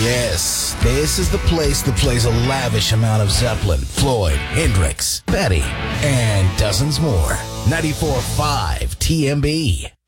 Yes, this is the place that plays a lavish amount of Zeppelin, Floyd, Hendrix, Betty, and dozens more. 94.5 TMB.